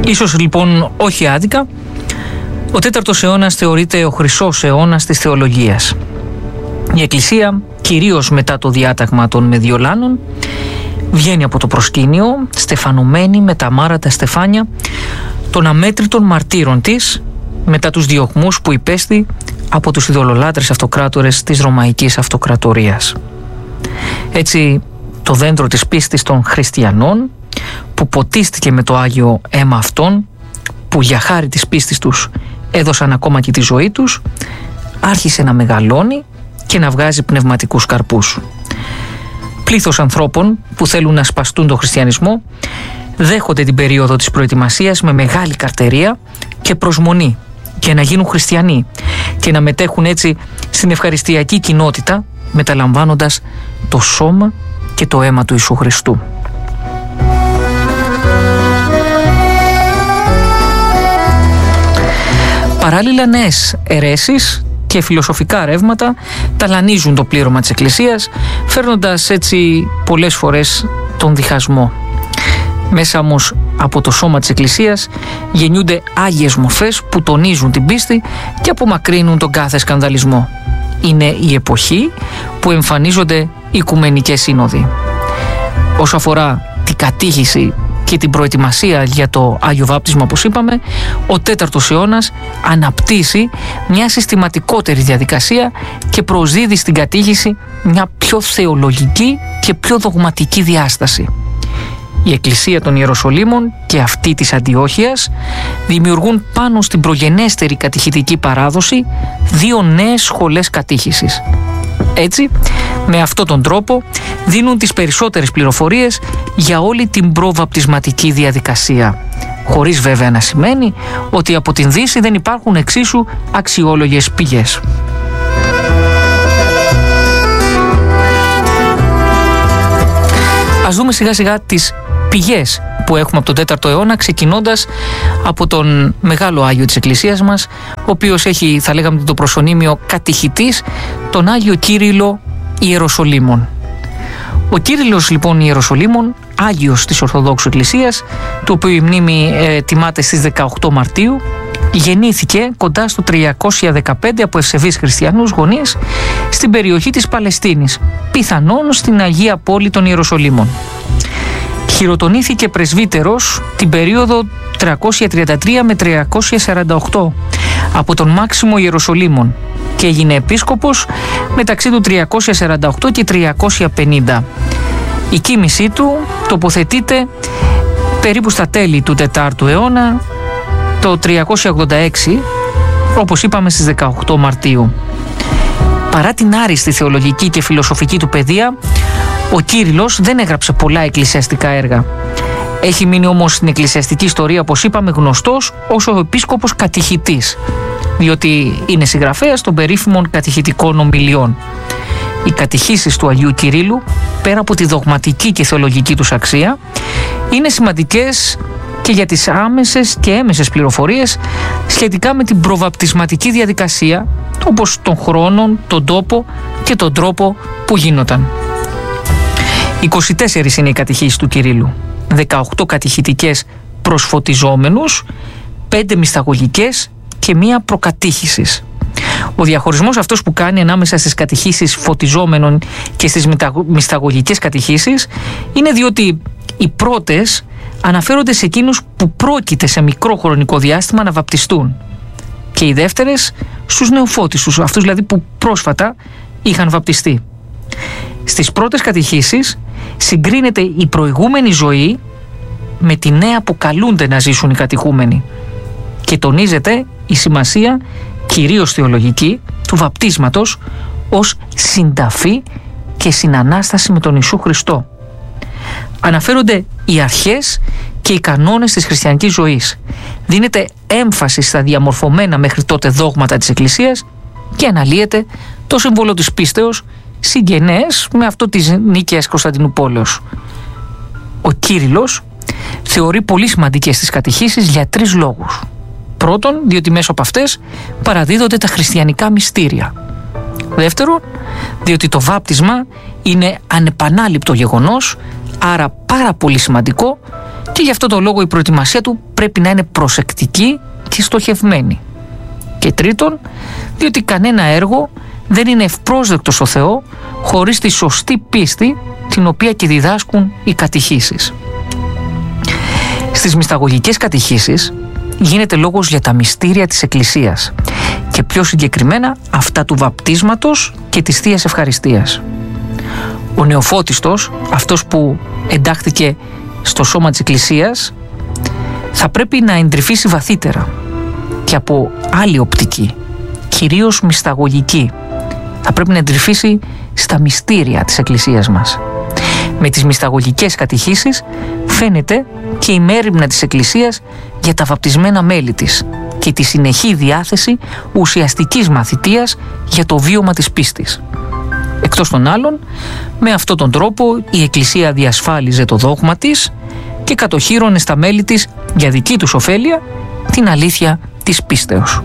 Ίσως λοιπόν όχι άδικα, ο 4ος αιώνας θεωρείται ο χρυσός αιώνας της θεολογίας. Η Εκκλησία, κυρίως μετά το διάταγμα των Μεδιολάνων, βγαίνει από το προσκήνιο, στεφανωμένη με τα αμάρατα στεφάνια των αμέτρητων μαρτύρων της, μετά τους διωγμούς που υπέστη από τους ειδωλολάτρες αυτοκράτορες της Ρωμαϊκής Αυτοκρατορίας. Έτσι, το δέντρο της πίστης των χριστιανών, που ποτίστηκε με το Άγιο αίμα αυτών, που για χάρη της πίστης τους έδωσαν ακόμα και τη ζωή τους, άρχισε να μεγαλώνει και να βγάζει πνευματικούς καρπούς. Πλήθος ανθρώπων που θέλουν να σπαστούν τον χριστιανισμό δέχονται την περίοδο της προετοιμασίας με μεγάλη καρτερία και προσμονή και να γίνουν χριστιανοί και να μετέχουν έτσι στην ευχαριστιακή κοινότητα, μεταλαμβάνοντας το σώμα και το αίμα του Ιησού Χριστού. Παράλληλα, νέες αιρέσεις και φιλοσοφικά ρεύματα ταλανίζουν το πλήρωμα της Εκκλησίας, φέρνοντας έτσι πολλές φορές τον διχασμό. Μέσα όμως από το σώμα της Εκκλησίας γεννιούνται άγιες μορφές που τονίζουν την πίστη και απομακρύνουν τον κάθε σκανδαλισμό. Είναι η εποχή που εμφανίζονται οι οικουμενικές σύνοδοι. Όσο αφορά την κατήχηση και την προετοιμασία για το Άγιο Βάπτισμα, όπως είπαμε, ο 4ος αιώνας αναπτύσσει μια συστηματικότερη διαδικασία και προσδίδει στην κατήχηση μια πιο θεολογική και πιο δογματική διάσταση. Η Εκκλησία των Ιεροσολύμων και αυτή της Αντιόχειας δημιουργούν πάνω στην προγενέστερη κατηχητική παράδοση 2 νέες σχολές κατήχησης. Έτσι, με αυτόν τον τρόπο δίνουν τις περισσότερες πληροφορίες για όλη την προβαπτισματική διαδικασία, χωρίς βέβαια να σημαίνει ότι από την Δύση δεν υπάρχουν εξίσου αξιόλογες πηγές. Ας δούμε σιγά σιγά τις πηγές που έχουμε από τον 4ο αιώνα, ξεκινώντας από τον μεγάλο Άγιο της Εκκλησίας μας, ο οποίος έχει, θα λέγαμε, το προσωνύμιο κατηχητής, τον Άγιο Κύριλλο Ιεροσολύμων. Ο Κύριλλος λοιπόν Ιεροσολύμων, Άγιος της Ορθοδόξου Εκκλησίας, το οποίο η μνήμη τιμάται στις 18 Μαρτίου, γεννήθηκε κοντά στο 315 από ευσεβείς χριστιανούς γονείς στην περιοχή της Παλαιστίνης, πιθανόν στην Αγία Πόλη των Ιεροσολύμων. Χειροτονήθηκε πρεσβύτερος την περίοδο 333 με 348 από τον Μάξιμο Ιεροσολύμων και έγινε επίσκοπος μεταξύ του 348 και 350. Η κοίμησή του τοποθετείται περίπου στα τέλη του 4ου αιώνα, το 386, όπως είπαμε, στις 18 Μαρτίου. Παρά την άριστη θεολογική και φιλοσοφική του παιδεία, ο Κύριλλος δεν έγραψε πολλά εκκλησιαστικά έργα. Έχει μείνει όμως στην εκκλησιαστική ιστορία, όπως είπαμε, γνωστός ως ο επίσκοπος κατηχητής, διότι είναι συγγραφέας των περίφημων κατηχητικών ομιλιών. Οι κατηχήσεις του Αγίου Κυρίλλου, πέρα από τη δογματική και θεολογική τους αξία, είναι σημαντικές και για τις άμεσες και έμεσες πληροφορίες σχετικά με την προβαπτισματική διαδικασία, όπως τον χρόνο, τον τόπο και τον τρόπο που γίνονταν. 24 είναι οι κατηχήσεις του Κυρίλλου, 18 κατηχητικές προς φωτιζόμενους, 5 μυσταγωγικές και 1 προκατήχησης. Ο διαχωρισμός αυτός που κάνει ανάμεσα στις κατηχήσεις φωτιζόμενων και στις μυσταγωγικές κατηχήσεις είναι διότι οι πρώτες αναφέρονται σε εκείνους που πρόκειται σε μικρό χρονικό διάστημα να βαπτιστούν και οι δεύτερες στους νεοφώτισους, αυτούς δηλαδή που πρόσφατα είχαν βαπτιστεί. Στις πρώτες κατηχήσεις συγκρίνεται η προηγούμενη ζωή με τη νέα που καλούνται να ζήσουν οι κατηχούμενοι και τονίζεται η σημασία, κυρίως θεολογική, του βαπτίσματος ως συνταφή και συνανάσταση με τον Ιησού Χριστό. Αναφέρονται οι αρχές και οι κανόνες της χριστιανικής ζωής. Δίνεται έμφαση στα διαμορφωμένα μέχρι τότε δόγματα της Εκκλησίας και αναλύεται το σύμβολο της πίστεως, συγγενές με αυτό της νίκαιας Κωνσταντινουπόλεως. Ο Κύριλλος θεωρεί πολύ σημαντικές τις κατηχήσεις για 3 λόγους. Πρώτον, διότι μέσω από αυτές παραδίδονται τα χριστιανικά μυστήρια. Δεύτερον, διότι το βάπτισμα είναι ανεπανάληπτο γεγονός, άρα πάρα πολύ σημαντικό και γι' αυτό το λόγο η προετοιμασία του πρέπει να είναι προσεκτική και στοχευμένη. Και τρίτον, διότι κανένα έργο δεν είναι ευπρόσδεκτο στο Θεό χωρίς τη σωστή πίστη την οποία και διδάσκουν οι κατηχήσεις. Στις μυσταγωγικές κατηχήσεις γίνεται λόγος για τα μυστήρια της Εκκλησίας και πιο συγκεκριμένα αυτά του βαπτίσματος και της Θείας Ευχαριστίας. Ο νεοφώτιστος, αυτός που εντάχθηκε στο σώμα της Εκκλησίας, θα πρέπει να εντρυφήσει βαθύτερα και από άλλη οπτική, κυρίως μυσταγωγική. Θα πρέπει να εντρυφήσει στα μυστήρια της Εκκλησίας μας. Με τις μυσταγωγικές κατηχήσεις φαίνεται και η μέριμνα της Εκκλησίας για τα βαπτισμένα μέλη της και τη συνεχή διάθεση ουσιαστικής μαθητείας για το βίωμα της πίστης. Εκτός των άλλων, με αυτόν τον τρόπο η Εκκλησία διασφάλιζε το δόγμα της και κατοχύρωνε στα μέλη της για δική τους ωφέλεια την αλήθεια της πίστεως.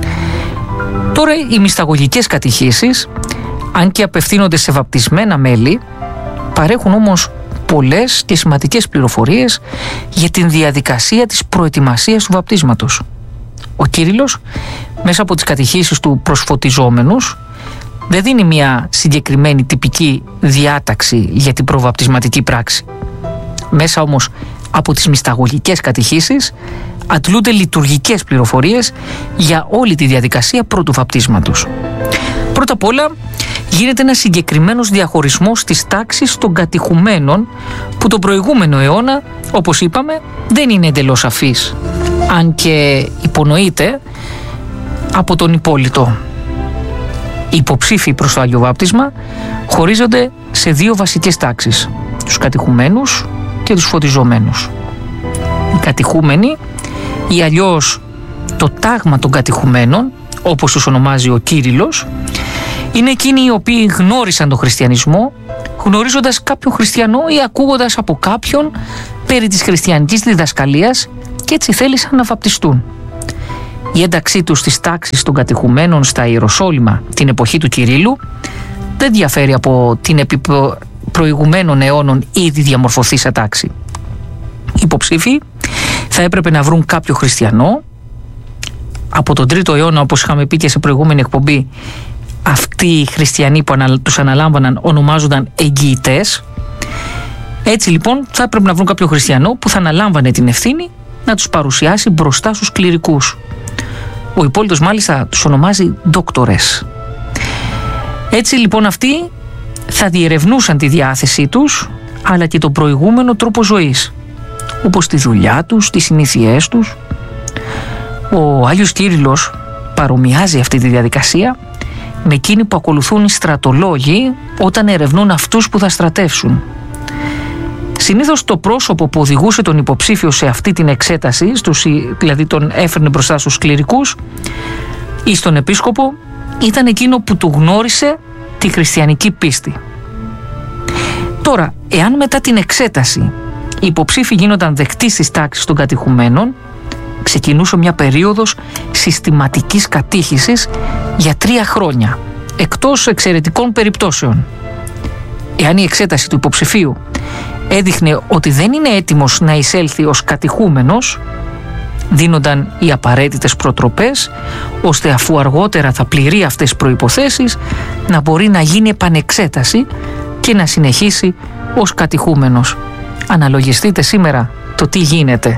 Τώρα οι μυσταγωγικές κατηχήσεις, αν και απευθύνονται σε βαπτισμένα μέλη, παρέχουν όμως πολλές και σημαντικές πληροφορίες για την διαδικασία της προετοιμασίας του βαπτίσματος. Ο Κύριλλος, μέσα από τις κατηχήσεις του προς φωτιζόμενους, δεν δίνει μια συγκεκριμένη τυπική διάταξη για την προβαπτισματική πράξη. Μέσα όμως από τις μυσταγωγικές κατηχήσεις αντλούνται λειτουργικές πληροφορίες για όλη τη διαδικασία πρώτου βαπτίσματος. Πρώτα απ' όλα γίνεται ένας συγκεκριμένος διαχωρισμός της τάξης των κατηχουμένων που τον προηγούμενο αιώνα, όπως είπαμε, δεν είναι εντελώς σαφής, αν και υπονοείται από τον υπόλοιπο. Οι υποψήφοι προς το Άγιο Βάπτισμα χωρίζονται σε δύο βασικές τάξεις, τους κατηχουμένους και τους φωτιζομένους. Οι κατηχούμενοι ή αλλιώς το τάγμα των κατηχουμένων, όπως τους ονομάζει ο Κύριλλος, είναι εκείνοι οι οποίοι γνώρισαν τον χριστιανισμό γνωρίζοντας κάποιον χριστιανό ή ακούγοντας από κάποιον περί της χριστιανικής διδασκαλίας και έτσι θέλησαν να βαπτιστούν. Η ένταξή τους στις τάξεις των κατηχουμένων στα Ιεροσόλυμα την εποχή του Κυρίλλου δεν διαφέρει από την επί προηγουμένων αιώνων ήδη διαμορφωθήσα τάξη. Οι υποψήφοι θα έπρεπε να βρουν κάποιο χριστιανό. Από τον 3ο αιώνα, όπως είχαμε πει και σε προηγούμενη εκπομπή, αυτοί οι χριστιανοί που τους αναλάμβαναν ονομάζονταν εγγυητές. Έτσι λοιπόν θα έπρεπε να βρουν κάποιο χριστιανό που θα αναλάμβανε την ευθύνη να τους παρουσιάσει μπροστά στους κληρικούς. Ο υπόλοιπος μάλιστα τους ονομάζει δόκτορες. Έτσι λοιπόν αυτοί θα διερευνούσαν τη διάθεσή τους αλλά και τον προηγούμενο τρόπο ζωής, όπως τη δουλειά τους, τις συνήθειές τους. Ο Άγιος Κύριλλος παρομοιάζει αυτή τη διαδικασία με εκείνη που ακολουθούν οι στρατολόγοι όταν ερευνούν αυτούς που θα στρατεύσουν. Συνήθως το πρόσωπο που οδηγούσε τον υποψήφιο σε αυτή την εξέταση, δηλαδή τον έφερνε μπροστά στους κληρικούς ή στον επίσκοπο, ήταν εκείνο που του γνώρισε τη χριστιανική πίστη. Τώρα, εάν μετά την εξέταση οι υποψήφοι γίνονταν δεκτοί στις τάξεις των κατηχουμένων, ξεκινούσε μια περίοδος συστηματικής κατήχησης για 3 χρόνια, εκτός εξαιρετικών περιπτώσεων. Εάν η εξέταση του υποψηφίου έδειχνε ότι δεν είναι έτοιμος να εισέλθει ως κατηχούμενος, δίνονταν οι απαραίτητες προτροπές, ώστε αφού αργότερα θα πληρεί αυτές τις προϋποθέσεις, να μπορεί να γίνει επανεξέταση και να συνεχίσει ως κατηχούμενος. Αναλογιστείτε σήμερα το τι γίνεται.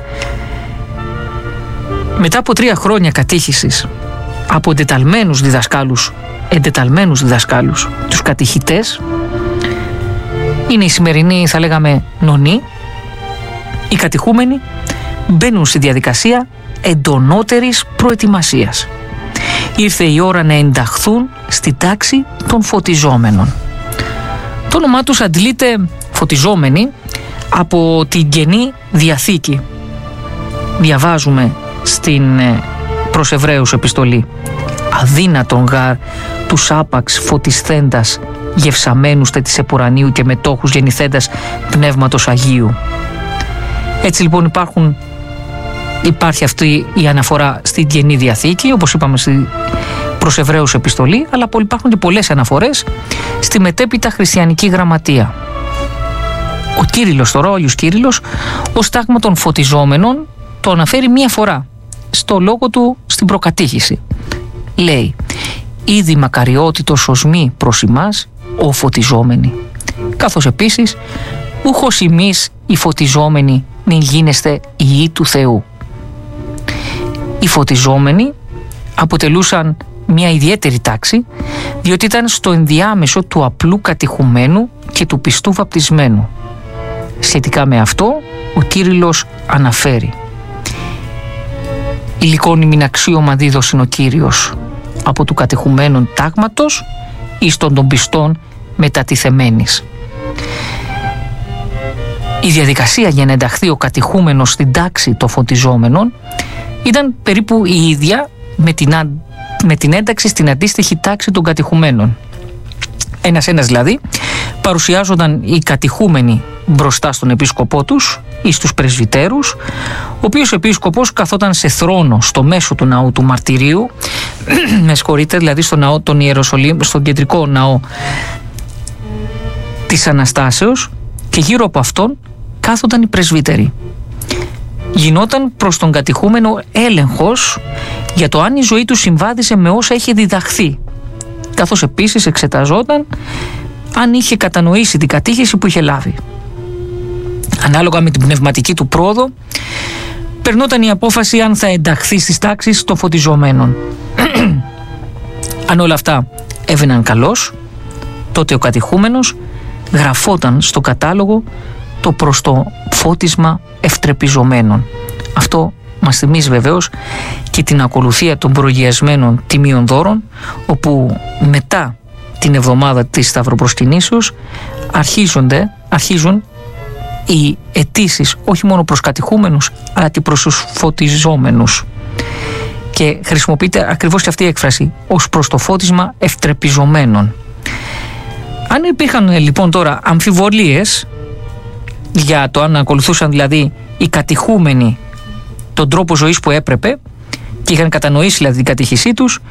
Μετά από 3 χρόνια κατήχησης από εντεταλμένους διδασκάλους, τους κατηχητές, είναι οι σημερινοί, θα λέγαμε, νονοί, οι κατηχούμενοι μπαίνουν στη διαδικασία εντονότερης προετοιμασίας. Ήρθε η ώρα να ενταχθούν στη τάξη των φωτιζόμενων. Το όνομά τους αντλείται φωτιζόμενοι από την Καινή Διαθήκη. Διαβάζουμε στην προς Εβραίους επιστολή: «Αδύνατον γάρ τους άπαξ φωτισθέντας γευσαμένους τε της επουρανίου και μετόχους γεννηθέντας Πνεύματος Αγίου». Έτσι λοιπόν υπάρχει αυτή η αναφορά στην Καινή Διαθήκη, όπως είπαμε στη προς Εβραίους επιστολή, αλλά υπάρχουν και πολλές αναφορές στη μετέπειτα χριστιανική γραμματεία. Ο Κύριλλος τώρα, ο Άγιος Κύριλλος, ως τάγμα των φωτιζόμενων το αναφέρει μία φορά στο λόγο του στην προκατήχηση. Λέει: «Ήδη μακαριότητος οσμή προς ημάς ο φωτιζόμενοι», καθώς επίσης ούχος ημείς οι φωτιζόμενοι μην γίνεστε ιοί του Θεού. Οι φωτιζόμενοι αποτελούσαν μια ιδιαίτερη τάξη, διότι ήταν στο ενδιάμεσο του απλού κατηχουμένου και του πιστού βαπτισμένου. Σχετικά με αυτό, ο Κύριλλος αναφέρει: «Υλικόν ημιν αξίωμα δίδωσιν ο Κύριος από του κατεχουμένων τάγματος εις των πιστών μετατιθεμένης». Η διαδικασία για να ενταχθεί ο κατηχούμενος στην τάξη των φωτιζόμενων ήταν περίπου η ίδια με την ένταξη στην αντίστοιχη τάξη των κατηχουμένων. Ένας-ένας δηλαδή παρουσιάζονταν οι κατηχούμενοι μπροστά στον επίσκοπό τους ή στους πρεσβυτέρους, ο οποίος επίσκοπος καθόταν σε θρόνο στο μέσο του ναού του μαρτυρίου, με συγχωρείτε, δηλαδή στο ναό των Ιεροσολύμ, στον κεντρικό ναό της Αναστάσεως, και γύρω από αυτόν κάθονταν οι πρεσβύτεροι. Γινόταν προς τον κατηχούμενο έλεγχος για το αν η ζωή του συμβάδιζε με όσα είχε διδαχθεί, καθώς επίσης εξεταζόταν αν είχε κατανοήσει την κατήχηση που είχε λάβει. Ανάλογα με την πνευματική του πρόοδο, περνόταν η απόφαση αν θα ενταχθεί στις τάξεις των φωτιζομένων. Αν όλα αυτά έβαιναν καλώς, τότε ο κατηχούμενος γραφόταν στο κατάλογο το προς το φώτισμα ευτρεπιζομένων. Αυτό μας θυμίζει βεβαίως και την ακολουθία των προγιασμένων τιμίων δώρων, όπου μετά την εβδομάδα της Σταυροπροσκυνήσεως αρχίζουν οι αιτήσεις όχι μόνο προς κατηχούμενους, αλλά και προς τους φωτιζόμενους. Και χρησιμοποιείται ακριβώς και αυτή η έκφραση, ως προς το φώτισμα ευτρεπιζομένων. Αν υπήρχαν λοιπόν τώρα αμφιβολίες για το αν ακολουθούσαν δηλαδή οι κατηχούμενοι τον τρόπο ζωής που έπρεπε και είχαν κατανοήσει δηλαδή την κατήχησή τους,